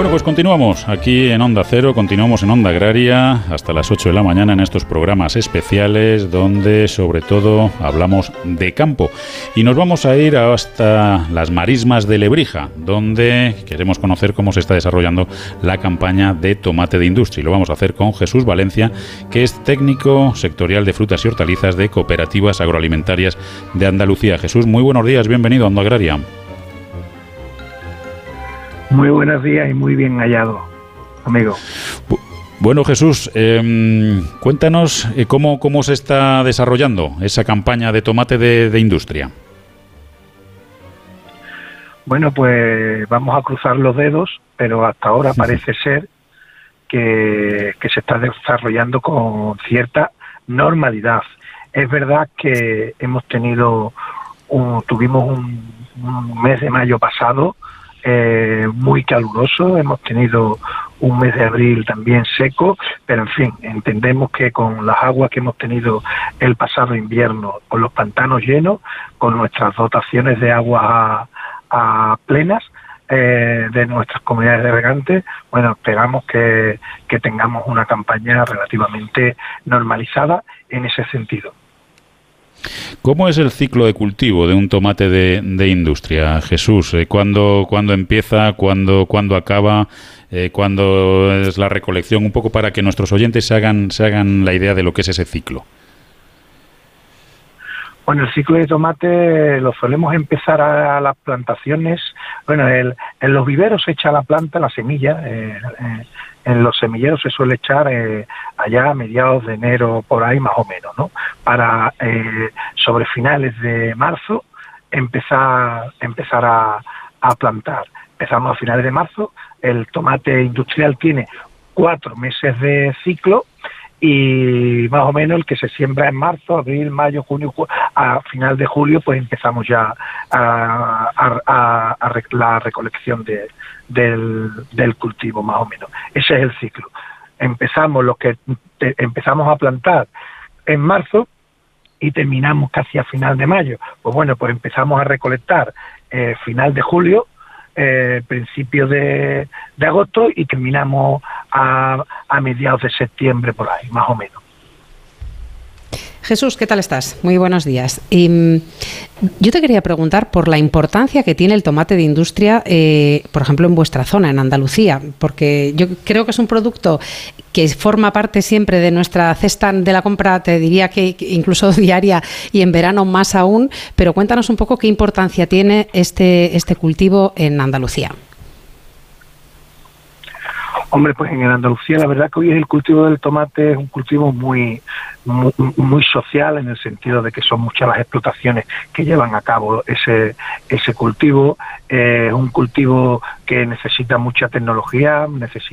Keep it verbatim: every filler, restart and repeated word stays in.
Bueno, pues continuamos aquí en Onda Cero, continuamos en Onda Agraria hasta las ocho de la mañana en estos programas especiales donde sobre todo hablamos de campo. Y nos vamos a ir hasta las marismas de Lebrija, donde queremos conocer cómo se está desarrollando la campaña de tomate de industria. Y lo vamos a hacer con Jesús Valencia, que es técnico sectorial de frutas y hortalizas de Cooperativas Agroalimentarias de Andalucía. Jesús, muy buenos días, bienvenido a Onda Agraria. Muy buenos días y muy bien hallado, amigo. Bueno, Jesús, eh, cuéntanos eh, cómo, cómo se está desarrollando esa campaña de tomate de, de industria. Bueno, pues vamos a cruzar los dedos, pero hasta ahora parece ser que, que se está desarrollando con cierta normalidad. Es verdad que hemos tenido, un, tuvimos un, un mes de mayo pasado Eh, muy caluroso, hemos tenido un mes de abril también seco, pero en fin, entendemos que con las aguas que hemos tenido el pasado invierno, con los pantanos llenos, con nuestras dotaciones de agua a, a plenas eh, de nuestras comunidades de regantes, bueno, esperamos que, que tengamos una campaña relativamente normalizada en ese sentido. ¿Cómo es el ciclo de cultivo de un tomate de, de industria, Jesús? Eh, ¿Cuándo, cuándo empieza? ¿Cuándo, cuándo acaba? Eh, ¿Cuándo es la recolección? Un poco para que nuestros oyentes se hagan, se hagan la idea de lo que es ese ciclo. Bueno, el ciclo de tomate lo solemos empezar a, a las plantaciones. Bueno, el, en los viveros se echa la planta, la semilla. Eh, eh, en los semilleros se suele echar eh, allá a mediados de enero, por ahí más o menos, ¿no? Para eh, sobre finales de marzo empezar, empezar a, a plantar. Empezamos a finales de marzo. El tomate industrial tiene cuatro meses de ciclo. Y más o menos el que se siembra en marzo, abril, mayo, junio, ju- a final de julio, pues empezamos ya a, a, a, a rec- la recolección de, del, del cultivo, más o menos. Ese es el ciclo. Empezamos lo que te, empezamos a plantar en marzo y terminamos casi a final de mayo. Pues bueno, pues empezamos a recolectar eh, final de julio, Eh, principios de, de agosto y terminamos a, a mediados de septiembre por ahí, más o menos. Jesús, ¿qué tal estás? Muy buenos días. Y, um, yo te quería preguntar por la importancia que tiene el tomate de industria, eh, por ejemplo, en vuestra zona, en Andalucía, porque yo creo que es un producto que forma parte siempre de nuestra cesta de la compra, te diría que incluso diaria y en verano más aún, pero cuéntanos un poco qué importancia tiene este, este cultivo en Andalucía. Hombre, pues en Andalucía la verdad que hoy el cultivo del tomate es un cultivo muy, muy muy social, en el sentido de que son muchas las explotaciones que llevan a cabo ese ese cultivo. Es eh, un cultivo que necesita mucha tecnología, necesita